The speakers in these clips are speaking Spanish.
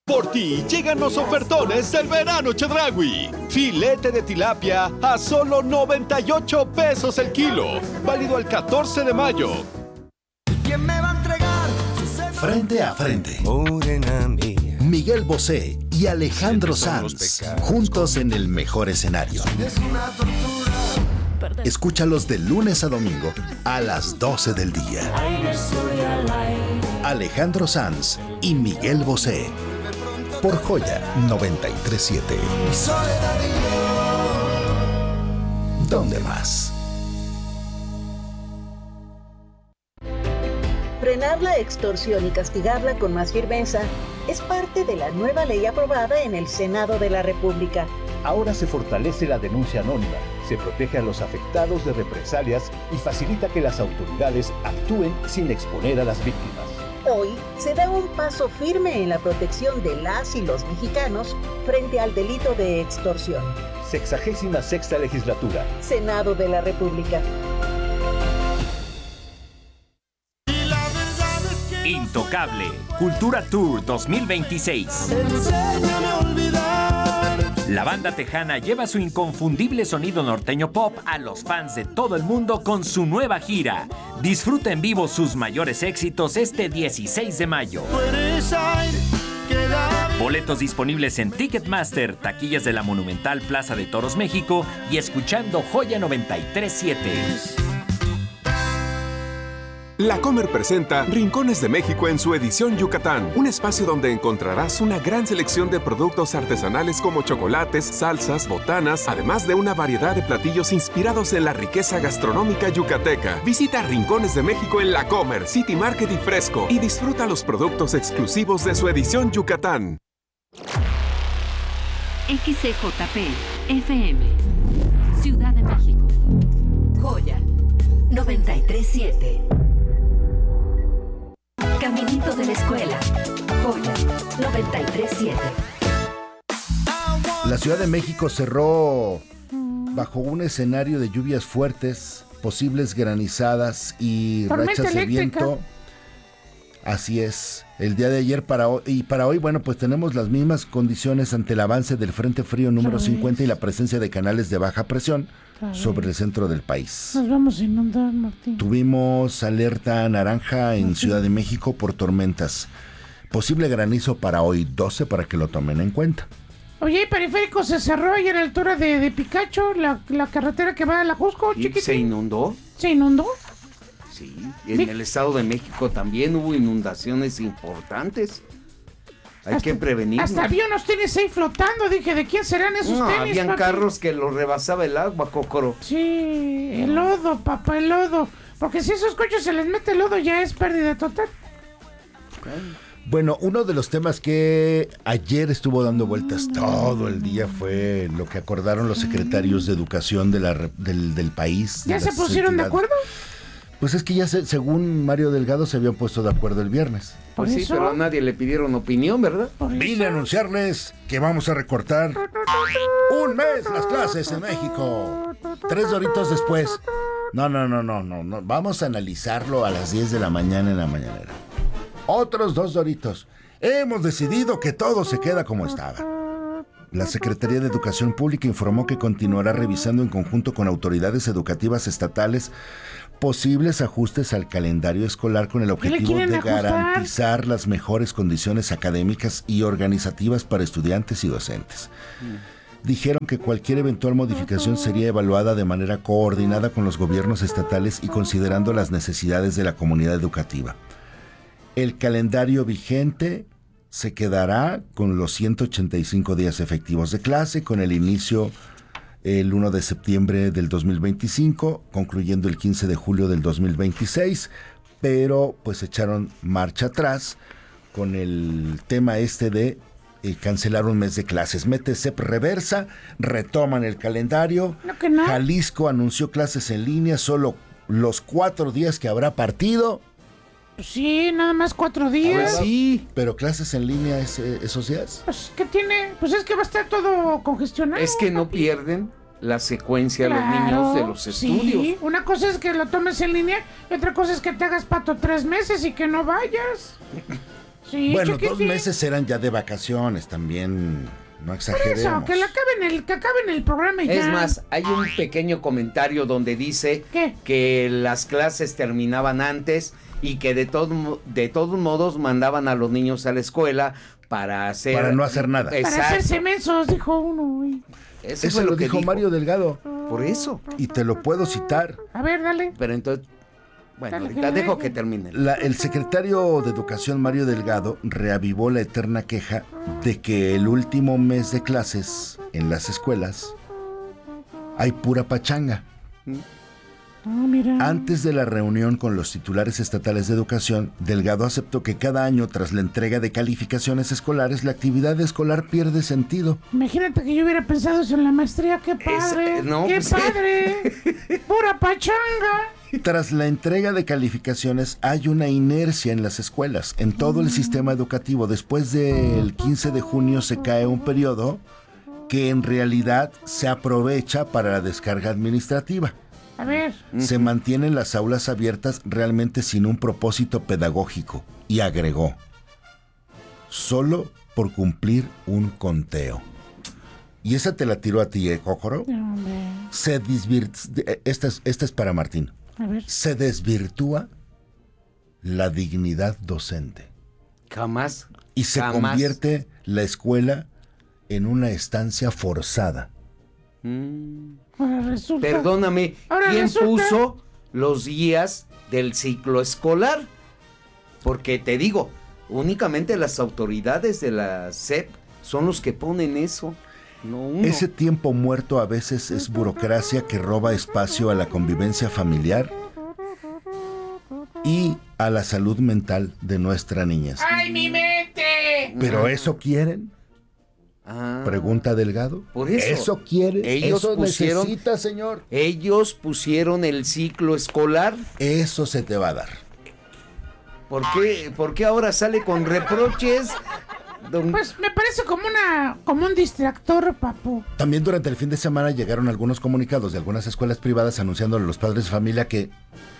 Por ti llegan los ofertones del verano Chedraui. Filete de tilapia a solo 98 pesos el kilo. Válido al 14 de mayo. ¿Quién me va a entregar? Frente a frente. Miguel Bosé y Alejandro Sanz, juntos en el mejor escenario. Es una tortura. Escúchalos de lunes a domingo a las 12 del día. Alejandro Sanz y Miguel Bosé. Por Joya 93.7. ¿Dónde más? Frenar la extorsión y castigarla con más firmeza es parte de la nueva ley aprobada en el Senado de la República. Ahora se fortalece la denuncia anónima, se protege a los afectados de represalias y facilita que las autoridades actúen sin exponer a las víctimas. Hoy se da un paso firme en la protección de las y los mexicanos frente al delito de extorsión. 66ª Legislatura. Senado de la República. Intocable, Cultura Tour 2026. Enséñame a olvidar. La banda tejana lleva su inconfundible sonido norteño pop a los fans de todo el mundo con su nueva gira. Disfruta en vivo sus mayores éxitos este 16 de mayo. Boletos disponibles en Ticketmaster, taquillas de la Monumental Plaza de Toros México y escuchando Joya 93.7. La Comer presenta Rincones de México en su edición Yucatán, un espacio donde encontrarás una gran selección de productos artesanales como chocolates, salsas, botanas, además de una variedad de platillos inspirados en la riqueza gastronómica yucateca. Visita Rincones de México en La Comer, City Market y Fresco y disfruta los productos exclusivos de su edición Yucatán. XCJP FM, Ciudad de México. Joya 93.7. Caminito de la escuela. Joya 93.7. La Ciudad de México cerró bajo un escenario de lluvias fuertes, posibles granizadas y rachas de viento. Así es. El día de ayer para hoy, bueno, pues tenemos las mismas condiciones ante el avance del Frente Frío número 50 y la presencia de canales de baja presión sobre el centro del país. Nos vamos a inundar, Martín. Tuvimos alerta naranja en Ciudad de México por tormentas. Posible granizo para hoy 12 para que lo tomen en cuenta. Oye, el periférico se cerró ayer a la altura de Picacho, la carretera que va a la Jusco, chiquitín. ¿Se inundó? ¿Se inundó? Sí, en el Estado de México también hubo inundaciones importantes. Hay que prevenir. Hasta había unos tenis ahí flotando, dije, ¿de quién serán esos tenis, habían papi? carros que los rebasaba el agua, Cócoro. Sí, el lodo, papá, el lodo. Porque si a esos coches se les mete el lodo ya es pérdida total. Bueno, uno de los temas que ayer estuvo dando vueltas todo el día fue lo que acordaron los secretarios de educación del país. ¿Ya se pusieron de acuerdo? Pues es que ya según Mario Delgado se habían puesto de acuerdo el viernes. Pues sí, pero a nadie le pidieron opinión, ¿verdad? Vine a anunciarles que vamos a recortar un mes las clases en México. 3 doritos después. No. Vamos a analizarlo a las 10 de la mañana en la mañanera. Otros 2 doritos. Hemos decidido que todo se queda como estaba. La Secretaría de Educación Pública informó que continuará revisando en conjunto con autoridades educativas estatales posibles ajustes al calendario escolar con el objetivo de garantizar las mejores condiciones académicas y organizativas para estudiantes y docentes. Dijeron que cualquier eventual modificación sería evaluada de manera coordinada con los gobiernos estatales y considerando las necesidades de la comunidad educativa. El calendario vigente se quedará con los 185 días efectivos de clase, con el inicio el 1 de septiembre del 2025, concluyendo el 15 de julio del 2026, pero pues echaron marcha atrás con el tema de cancelar un mes de clases. Mete CEP reversa, retoman el calendario. No. Jalisco anunció clases en línea, solo los 4 días que habrá partido. Sí, nada más 4 días. Sí. ¿Pero clases en línea esos días? Pues, ¿qué tiene? Pues es que va a estar todo congestionado. Es que no pierden la secuencia los niños de los estudios. Sí, una cosa es que lo tomes en línea y otra cosa es que te hagas pato 3 meses y que no vayas. Sí, Bueno, chiquitín. 2 meses eran ya de vacaciones, también no Por exageremos. eso, que acaben el programa y ya. Es más, hay un pequeño comentario donde dice que las clases terminaban antes y que de todos modos mandaban a los niños a la escuela para no hacer nada. Exacto. Para hacerse mensos, dijo uno. Güey. Eso lo dijo Mario Delgado. Por eso. Y te lo puedo citar. A ver, dale. Pero entonces, bueno, Dale, ahorita dejo que termine. El secretario de Educación, Mario Delgado, reavivó la eterna queja de que el último mes de clases en las escuelas hay pura pachanga. Mira. Antes de la reunión con los titulares estatales de educación, Delgado aceptó que cada año, tras la entrega de calificaciones escolares, la actividad escolar pierde sentido. Imagínate que yo hubiera pensado eso en la maestría. ¡Qué padre! ¡Qué padre! ¡Pura pachanga! Tras la entrega de calificaciones hay una inercia en las escuelas, en todo el sistema educativo. Después del 15 de junio se cae un periodo que en realidad se aprovecha para la descarga administrativa. A ver. Se mantienen las aulas abiertas realmente sin un propósito pedagógico. Y agregó, solo por cumplir un conteo. Y esa te la tiró a ti, Cócoro. Esta es para Martín. A ver. Se desvirtúa la dignidad docente. Jamás. Y se convierte la escuela en una estancia forzada. Ahora resulta. Perdóname, ¿quién puso los días del ciclo escolar? Porque te digo, únicamente las autoridades de la SEP son los que ponen eso. No uno. Ese tiempo muerto a veces es burocracia que roba espacio a la convivencia familiar y a la salud mental de nuestra niñez. ¡Ay, mi mente! ¿Pero eso quieren? Pregunta Delgado. Por eso. ¿Eso quiere? Ellos ¿Eso pusieron, necesita, señor? Ellos pusieron el ciclo escolar. Eso se te va a dar. ¿Por qué ahora sale con reproches? Pues me parece como un distractor, papu. También durante el fin de semana llegaron algunos comunicados de algunas escuelas privadas anunciándole a los padres de familia que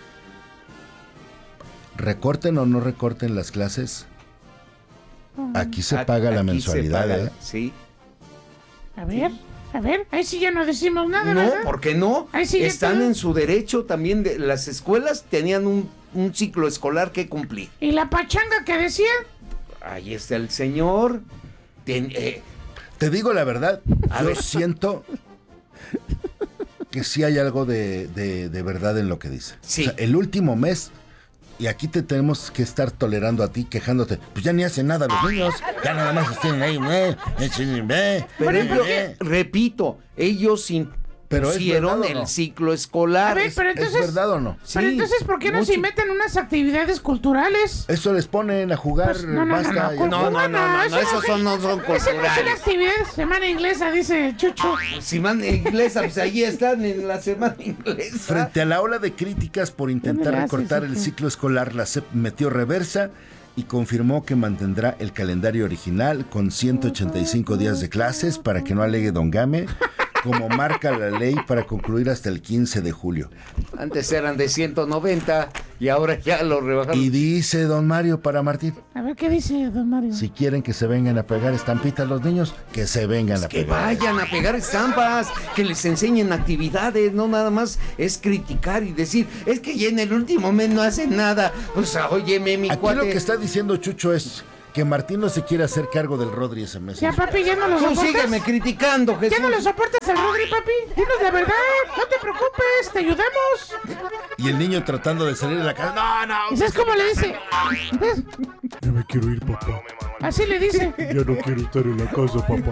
recorten o no recorten las clases. Aquí se paga la mensualidad, se paga, ¿eh? Sí. A ver, ahí sí ya no decimos nada, No, ¿verdad? ¿por qué no? Ahí sí Están en su derecho también. Las escuelas tenían un ciclo escolar que cumplir. ¿Y la pachanga que decía? Ahí está el señor. Te digo la verdad, yo siento que sí hay algo de verdad en lo que dice. Sí. O sea, el último mes, y aquí te tenemos que estar tolerando a ti, quejándote, pues ya ni hacen nada los niños, ya nada más estén ahí, Pero repito, ellos pusieron el ciclo escolar. A ver, pero entonces, ¿es verdad o no? Pero entonces, ¿por qué no se meten unas actividades culturales? Eso les ponen a jugar, Pues, no, esos no son culturales. Esas no son actividades. Semana inglesa, dice Chucho. Semana inglesa, pues ahí están en la semana inglesa. Frente a la ola de críticas por intentar recortar el ciclo escolar, la SEP metió reversa y confirmó que mantendrá el calendario original con 185 días de clases para que no alegue Don Game, como marca la ley, para concluir hasta el 15 de julio. Antes eran de 190 y ahora ya lo rebajaron. Y dice Don Mario para Martín. A ver, ¿qué dice Don Mario? Si quieren que se vengan a pegar estampitas los niños, que se vengan a Que pegar. vayan a pegar estampas, que les enseñen actividades, no nada más es criticar y decir, es que ya en el último mes no hacen nada. O sea, óyeme, mi Aquí cuate. lo que está diciendo Chucho es que Martín no se quiere hacer cargo del Rodri ese mes. Ya, papi, ya no lo Tú soportas. sígueme criticando, Jesús. Ya no lo soportas al Rodri, papi. Dinos la verdad, no te preocupes, te ayudamos. Y el niño tratando de salir de la casa. No. ¿Y sabes cómo le dice? Ya me quiero ir, papá. Así le dice. Ya no quiero estar en la casa, papá.